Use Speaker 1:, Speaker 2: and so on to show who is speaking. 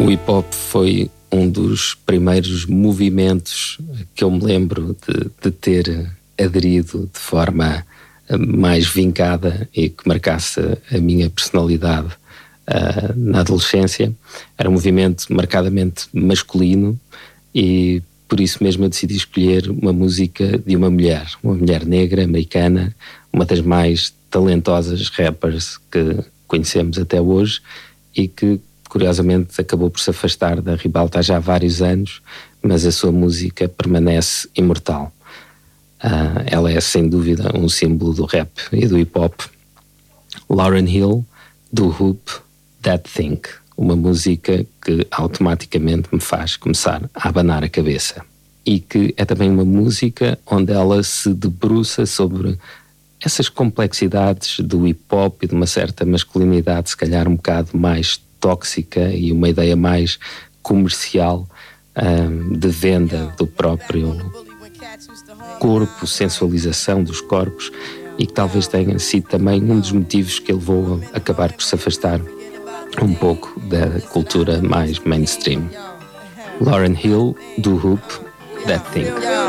Speaker 1: O hip-hop foi um dos primeiros movimentos que eu me lembro de ter aderido de forma mais vincada e que marcasse a minha personalidade na adolescência. Era um movimento marcadamente masculino e por isso mesmo eu decidi escolher uma música de uma mulher negra, americana, uma das mais talentosas rappers que conhecemos até hoje e que curiosamente acabou por se afastar da ribalta já há vários anos, mas a sua música permanece imortal. Ela é sem dúvida um símbolo do rap e do hip hop. Lauryn Hill, do Hoop, That Thing, uma música que automaticamente me faz começar a abanar a cabeça e que é também uma música onde ela se debruça sobre essas complexidades do hip hop e de uma certa masculinidade se calhar um bocado mais tóxica e uma ideia mais comercial de venda do próprio corpo, sensualização dos corpos, e que talvez tenha sido também um dos motivos que ele levou a acabar por se afastar um pouco da cultura mais mainstream. Lauryn Hill, do Hoop, That Thing.